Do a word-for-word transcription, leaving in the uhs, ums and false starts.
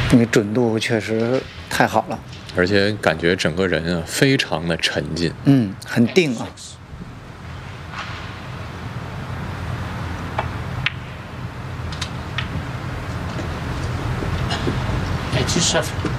那个准度确实太好了， 而且感觉整个人啊非常的沉浸， 嗯，很定啊。 eighty-seven.